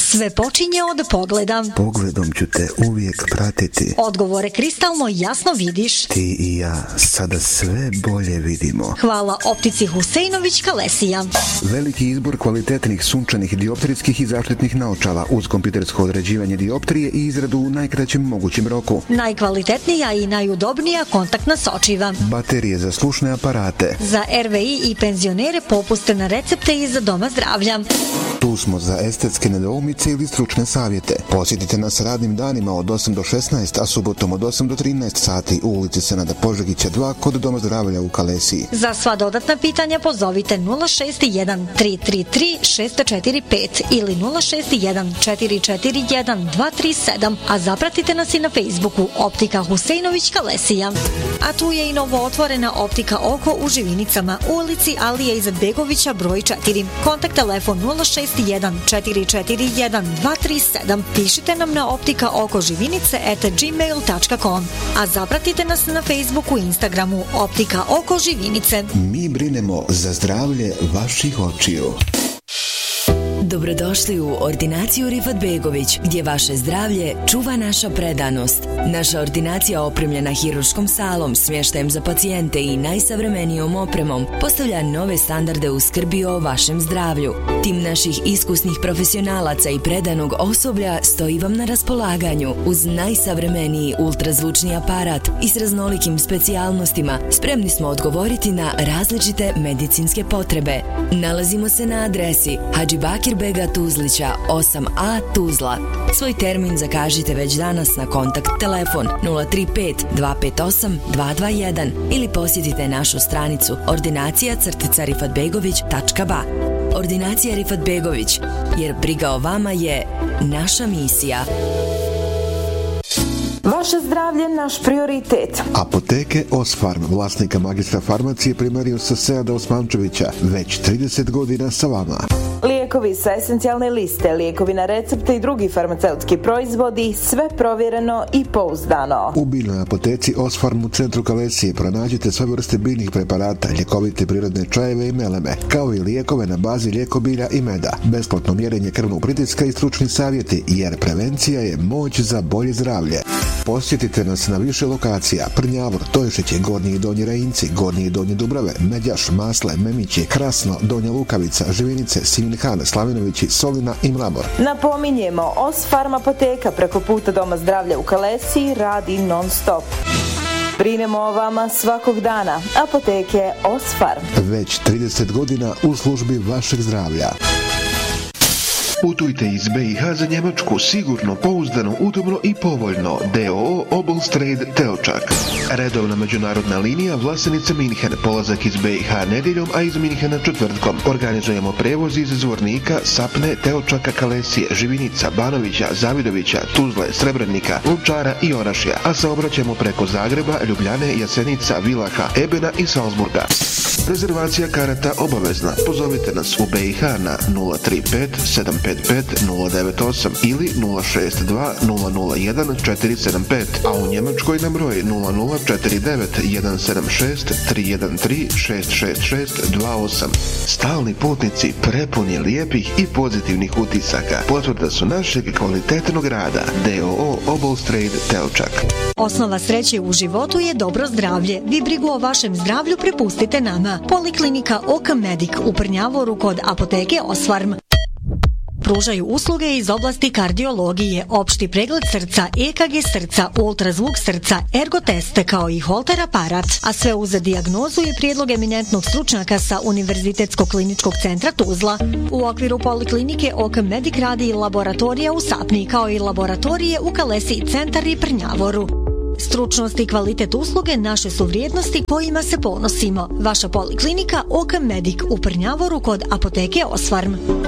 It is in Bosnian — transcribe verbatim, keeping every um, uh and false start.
Sve počinje od pogleda. Pogledom ću te uvijek pratiti. Odgovore kristalno jasno vidiš. Ti i ja sada sve bolje vidimo. Hvala optici Huseinović Kalesija. Veliki izbor kvalitetnih sunčanih dioptrijskih i zaštitnih naočala uz kompjutersko određivanje dioptrije i izradu u najkraćem mogućem roku. Najkvalitetnija i najudobnija kontaktna sočiva. Baterije za slušne aparate. Za er ve i i penzionere popuste na recepte iz doma zdravlja. Tu smo za estetske nedoumice ili stručne savjete. Posjetite nas radnim danima od osam do šesnaest, a subotom od osam do trinaest sati u ulici Senada Požegića dva kod Doma zdravlja u Kalesiji. Za sva dodatna pitanja pozovite nula šest jedan tri tri tri šest četiri pet ili nula šest jedan četiri četiri jedan dva tri sedam, a zapratite nas i na Facebooku Optika Huseinović Kalesija. A tu je i novo otvorena Optika Oko u Živinicama u ulici Alije Izetbegovića broj četiri. Kontakt telefon nula šest jedan četiri četiri jedan dva tri sedam. Pišite nam na optika oko živinice at gmail dot com, a zapratite nas na Facebooku i Instagramu Optika Oko Živinice. Mi brinemo za zdravlje vaših očiju. Dobrodošli u ordinaciju Rifat Begović, gdje vaše zdravlje čuva naša predanost. Naša ordinacija opremljena hiruškom salom, smještajem za pacijente i najsavremenijom opremom postavlja nove standarde u skrbi o vašem zdravlju. Tim naših iskusnih profesionalaca i predanog osoblja stoji vam na raspolaganju uz najsavremeniji ultrazvučni aparat i s raznolikim specijalnostima. Spremni smo odgovoriti na različite medicinske potrebe. Nalazimo se na adresi Hadži Bakir Bega Tuzlića osam a Tuzla. Svoj termin zakažite već danas na kontakt telefon nula tri pet dva pet osam dva dva jedan ili posjetite našu stranicu ordinacija crtica rifatbegović tačka ba. Ordinacija Rifat Begović, jer briga o vama je naša misija. Vaše zdravlje naš prioritet. Apoteke Osfarm, vlasnika magistra farmacije Primariusa Seada Osmančevića, već trideset godina sa vama. Lijekovi sa esencijalne liste, lijekovi na recepte i drugi farmaceutski proizvodi, sve provjereno i pouzdano. U biljnoj apoteci Osfarm u centru Kalesije pronađite sve vrste biljnih preparata, ljekovite prirodne čajeve i meleme, kao i lijekove na bazi lijekobilja i meda, besplatno mjerenje krvnog pritiska i stručni savjeti, jer prevencija je moć za bolje zdravlje. Posjetite nas na više lokacija: Prnjavor, Tojšiće, Gornji i Donji Rajinci, Gornji i Donji Dubrave, Medjaš, Masle, Memići, Krasno, Donja Lukavica, Živinice, Siminhan, Slavinovići, Solina i Mramor. Napominjemo, Osfarm apoteka preko puta Doma zdravlja u Kalesiji radi non stop. Brinemo o vama svakog dana. Apoteke Osfarm. Već trideset godina u službi vašeg zdravlja. Putujte iz be i ha za Njemačku sigurno, pouzdano, udobno i povoljno. d o o Obolstrade Teočak. Redovna međunarodna linija Vlasenica Minhen, polazak iz be i ha nedjeljom, a iz Minhena četvrtkom. Organizujemo prevoz iz Zvornika, Sapne, Teočaka, Kalesije, Živinica, Banovića, Zavidovića, Tuzle, Srebrenika, Lončara i Orašja, a saobraćamo preko Zagreba, Ljubljane, Jasenica, Vilaha, Ebena i Salzburga. Rezervacija karata obavezna. Pozovite nas u be i ha na nula tri pet sedam pet pet nula devet osam ili nula šest dva nula nula jedan četiri sedam pet, a u Njemačkoj na broj nula nula četiri devet jedan sedam šest tri jedan tri šest šest šest dva osam. Stalni putnici prepuni lijepih i pozitivnih utisaka. Potvrda su našeg kvalitetnog rada. d o o Obolstrade Teočak. Osnova sreće u životu je dobro zdravlje. Vi brigu o vašem zdravlju prepustite nama. Poliklinika Oka Medic u Prnjavoru kod apoteke Osfarm. Pružaju usluge iz oblasti kardiologije, opšti pregled srca, e ka ge srca, ultrazvuk srca, ergoteste kao i holter aparat, a sve uz dijagnozu i prijedlog eminentnog stručnjaka sa Univerzitetskog kliničkog centra Tuzla. U okviru poliklinike Oka Medic radi i laboratorija u Sapni, kao i laboratorije u Kalesiji centar i Prnjavoru. Stručnost i kvalitet usluge naše su vrijednosti kojima se ponosimo. Vaša poliklinika Oka Medic u Prnjavoru kod apoteke Osfarm.